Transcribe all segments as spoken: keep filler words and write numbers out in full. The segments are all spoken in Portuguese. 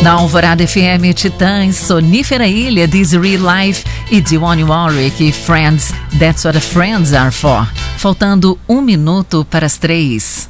Na Alvorada F M, Titãs, Sonífera Ilha, This Real Life e Dionne Warwick e Friends, That's What the Friends Are For. Faltando um minuto para as três.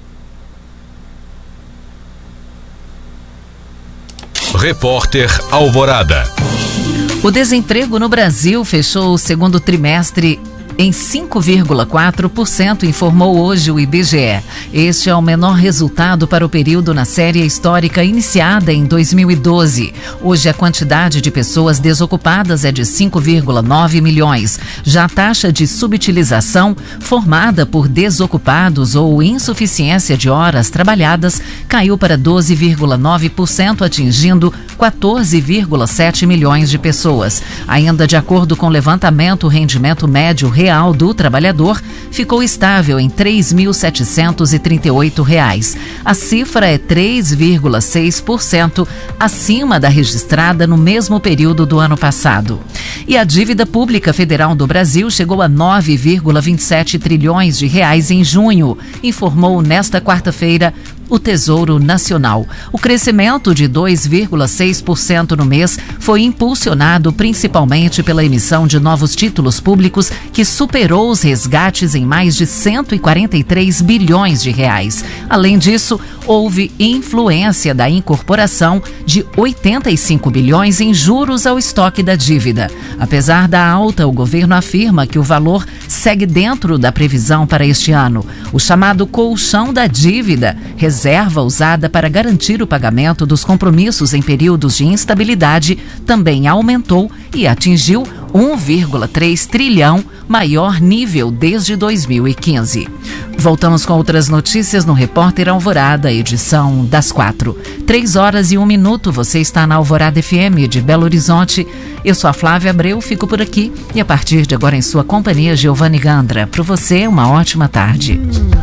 Repórter Alvorada. O desemprego no Brasil fechou o segundo trimestre em cinco vírgula quatro por cento, informou hoje o I B G E. Este é o menor resultado para o período na série histórica iniciada em dois mil e doze. Hoje a quantidade de pessoas desocupadas é de cinco vírgula nove milhões. Já a taxa de subutilização, formada por desocupados ou insuficiência de horas trabalhadas, caiu para doze vírgula nove por cento, atingindo quatorze vírgula sete milhões de pessoas. Ainda de acordo com o levantamento, o rendimento médio real do trabalhador ficou estável em três mil setecentos e trinta e oito reais. A cifra é três vírgula seis por cento acima da registrada no mesmo período do ano passado. E a dívida pública federal do Brasil chegou a nove vírgula vinte e sete trilhões de reais em junho, informou nesta quarta-feira o Tesouro Nacional. O crescimento de dois vírgula seis por cento no mês foi impulsionado principalmente pela emissão de novos títulos públicos, que superou os resgates em mais de cento e quarenta e três bilhões de reais. Além disso, houve influência da incorporação de oitenta e cinco bilhões em juros ao estoque da dívida. Apesar da alta, o governo afirma que o valor segue dentro da previsão para este ano. O chamado colchão da dívida, reserva usada para garantir o pagamento dos compromissos em períodos de instabilidade, também aumentou e atingiu um vírgula três trilhão, maior nível desde dois mil e quinze. Voltamos com outras notícias no Repórter Alvorada, edição das quatro. Três horas e um minuto, você está na Alvorada F M de Belo Horizonte. Eu sou a Flávia Abreu, fico por aqui e a partir de agora em sua companhia, Giovani Gandra. Para você, uma ótima tarde.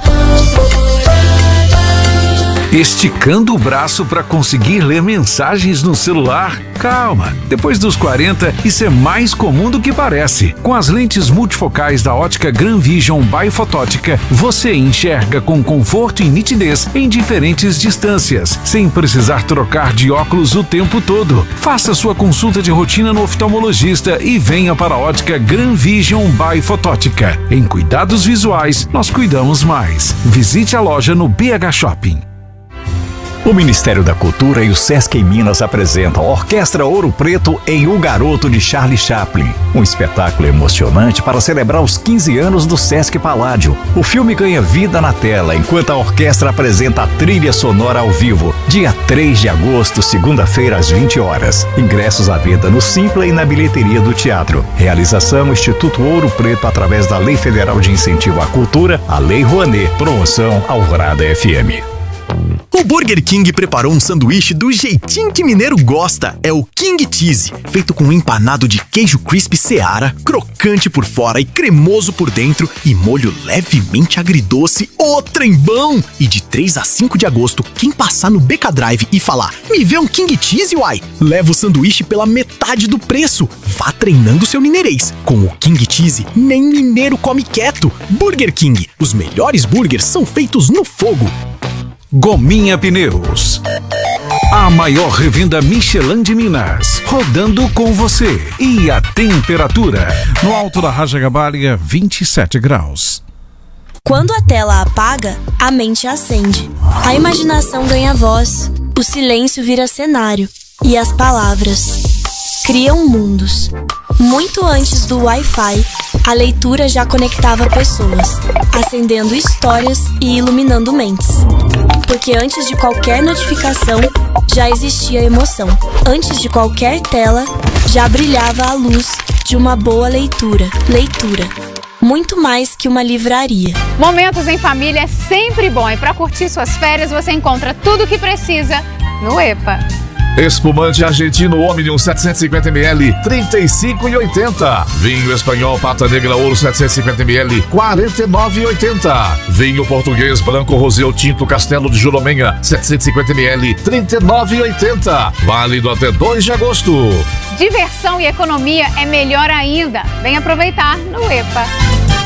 Esticando o braço para conseguir ler mensagens no celular? Calma, depois dos quarenta, isso é mais comum do que parece. Com as lentes multifocais da ótica Gran Vision by Fotótica, você enxerga com conforto e nitidez em diferentes distâncias, sem precisar trocar de óculos o tempo todo. Faça sua consulta de rotina no oftalmologista e venha para a ótica Gran Vision by Fotótica. Em cuidados visuais, nós cuidamos mais. Visite a loja no B H Shopping. O Ministério da Cultura e o Sesc em Minas apresentam a Orquestra Ouro Preto em O Garoto de Charlie Chaplin, um espetáculo emocionante para celebrar os quinze anos do Sesc Paládio. O filme ganha vida na tela enquanto a orquestra apresenta a trilha sonora ao vivo, dia três de agosto, segunda-feira, às vinte horas. Ingressos à venda no Simpla e na bilheteria do teatro. Realização Instituto Ouro Preto através da Lei Federal de Incentivo à Cultura, a Lei Rouanet. Promoção Alvorada F M. O Burger King preparou um sanduíche do jeitinho que mineiro gosta. É o King Cheese, feito com um empanado de queijo crispy Seara, crocante por fora e cremoso por dentro, e molho levemente agridoce, o trembão! E de três a cinco de agosto, quem passar no B K Drive e falar "Me vê um King Cheese, uai!", leva o sanduíche pela metade do preço. Vá treinando seu mineirês. Com o King Cheese, nem mineiro come quieto. Burger King, os melhores burgers são feitos no fogo. Gominha Pneus, a maior revenda Michelin de Minas, rodando com você. E a temperatura? No alto da Raja Gabalia, vinte e sete graus. Quando a tela apaga, a mente acende. A imaginação ganha voz, o silêncio vira cenário e as palavras criam mundos. Muito antes do Wi-Fi, a leitura já conectava pessoas, acendendo histórias e iluminando mentes. Porque antes de qualquer notificação, já existia emoção. Antes de qualquer tela, já brilhava a luz de uma boa leitura. Leitura. Muito mais que uma livraria. Momentos em família é sempre bom. E para curtir suas férias, você encontra tudo o que precisa no EPA. Espumante argentino Omnium setecentos e cinquenta mililitros, trinta e cinco reais e oitenta centavos. Vinho espanhol Pata Negra Ouro setecentos e cinquenta mililitros, quarenta e nove reais e oitenta centavos. Vinho português branco Roseu Tinto Castelo de Jurumenha setecentos e cinquenta mililitros, trinta e nove reais e oitenta centavos. Válido até dois de agosto. Diversão e economia é melhor ainda. Vem aproveitar no EPA.